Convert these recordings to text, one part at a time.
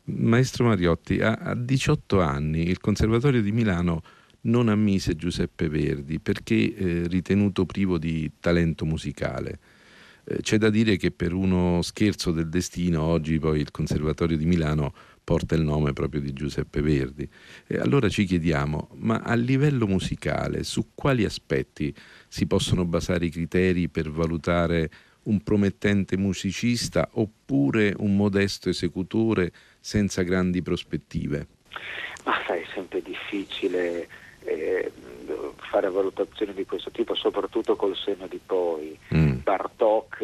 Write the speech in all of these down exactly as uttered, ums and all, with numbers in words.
Maestro Mariotti, a, a diciotto anni il Conservatorio di Milano non ammise Giuseppe Verdi perché eh, ritenuto privo di talento musicale. Eh, c'è da dire che per uno scherzo del destino oggi poi il Conservatorio di Milano porta il nome proprio di Giuseppe Verdi. E allora ci chiediamo, ma a livello musicale su quali aspetti si possono basare i criteri per valutare un promettente musicista oppure un modesto esecutore senza grandi prospettive? Ma sai, è sempre difficile eh, fare valutazioni di questo tipo, soprattutto col senno di poi. Mm. Bartók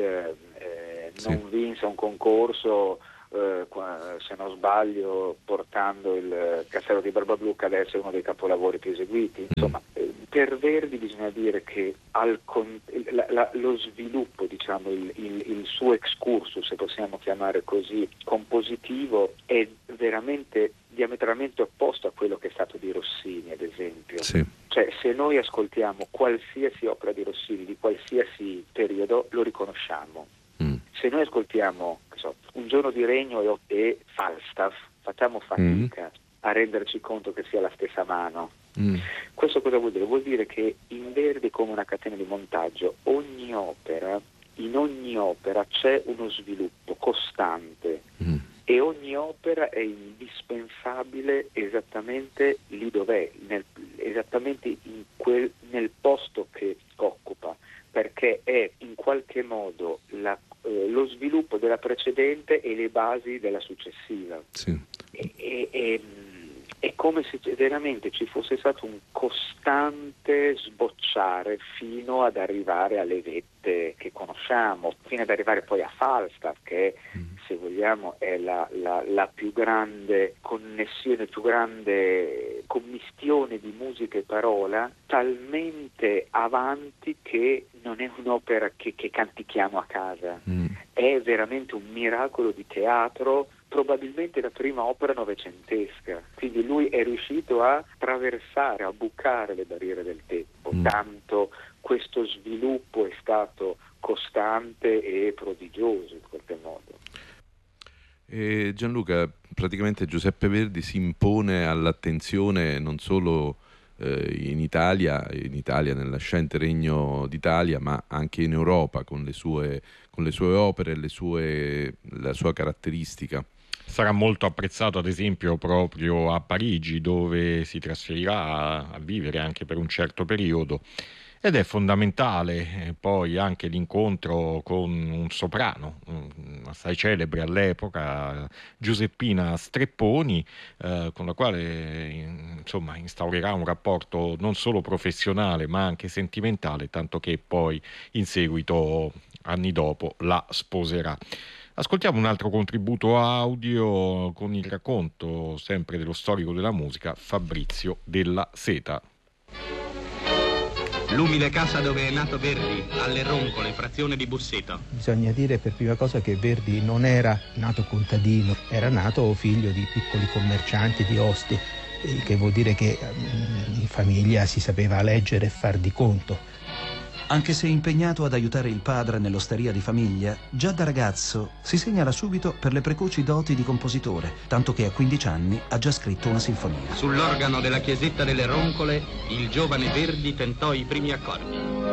eh, non sì. vinse un concorso, eh, se non sbaglio, portando il Castello di Barbablù, che adesso è uno dei capolavori più eseguiti. Insomma, mm. eh, per Verdi bisogna dire che al con- la, la, lo sviluppo, diciamo, il, il, il suo excursus, se possiamo chiamare così, compositivo, è veramente diametralmente opposto a quello che è stato di Rossini, ad esempio. Sì. Cioè, se noi ascoltiamo qualsiasi opera di Rossini di qualsiasi periodo, lo riconosciamo. Mm. Se noi ascoltiamo, che so, Un giorno di regno e Falstaff, facciamo fatica mm. a renderci conto che sia la stessa mano. Mm. Questo cosa vuol dire? Vuol dire che in Verdi, come una catena di montaggio, ogni opera, in ogni opera c'è uno sviluppo costante. Mm. E ogni opera è indispensabile esattamente lì dov'è, nel, esattamente in quel, nel posto che occupa, perché è in qualche modo la, eh, lo sviluppo della precedente e le basi della successiva. Sì. E, e, e, è come se veramente ci fosse stato un costante sbocciare fino ad arrivare alle vette che conosciamo, fino ad arrivare poi a Falstaff, che mm. se vogliamo è la, la, la più grande connessione, più grande commistione di musica e parola, talmente avanti che non è un'opera che, che cantichiamo a casa, mm. è veramente un miracolo di teatro, probabilmente la prima opera novecentesca, quindi lui è riuscito a attraversare, a bucare le barriere del tempo, mm. tanto questo sviluppo è stato costante e prodigioso in qualche modo. E Gianluca, praticamente Giuseppe Verdi si impone all'attenzione non solo eh, in Italia, in Italia nel nascente Regno d'Italia, ma anche in Europa con le sue, con le sue opere, le sue, la sua caratteristica. Sarà molto apprezzato ad esempio proprio a Parigi, dove si trasferirà a, a vivere anche per un certo periodo. Ed è fondamentale eh, poi anche l'incontro con un soprano, um, assai celebre all'epoca, Giuseppina Strepponi, eh, con la quale insomma instaurerà un rapporto non solo professionale ma anche sentimentale, tanto che poi in seguito, anni dopo, la sposerà. Ascoltiamo un altro contributo audio con il racconto sempre dello storico della musica, Fabrizio Della Seta. L'umile casa dove è nato Verdi, alle Roncole, frazione di Busseto. Bisogna dire per prima cosa che Verdi non era nato contadino, era nato figlio di piccoli commercianti, di osti, che vuol dire che in famiglia si sapeva leggere e far di conto. Anche se impegnato ad aiutare il padre nell'osteria di famiglia, già da ragazzo si segnala subito per le precoci doti di compositore, tanto che a quindici anni ha già scritto una sinfonia. Sull'organo della chiesetta delle Roncole, il giovane Verdi tentò i primi accordi.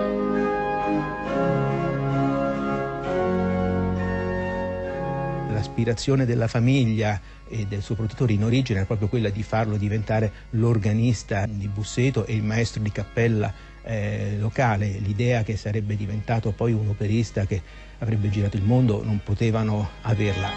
L'aspirazione della famiglia e del suo produttore in origine era proprio quella di farlo diventare l'organista di Busseto e il maestro di cappella Eh, locale. L'idea che sarebbe diventato poi un operista che avrebbe girato il mondo non potevano averla.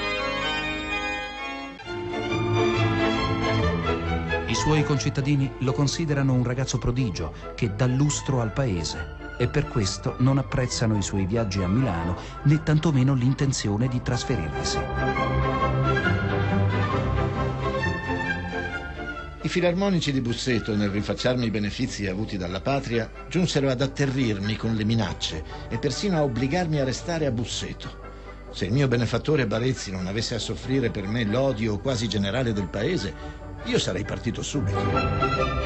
I suoi concittadini lo considerano un ragazzo prodigio che dà lustro al paese e per questo non apprezzano i suoi viaggi a Milano né tantomeno l'intenzione di trasferirvisi. I filarmonici di Busseto, nel rifacciarmi i benefizi avuti dalla patria, giunsero ad atterrirmi con le minacce e persino a obbligarmi a restare a Busseto. Se il mio benefattore Barezzi non avesse a soffrire per me l'odio quasi generale del paese, io sarei partito subito.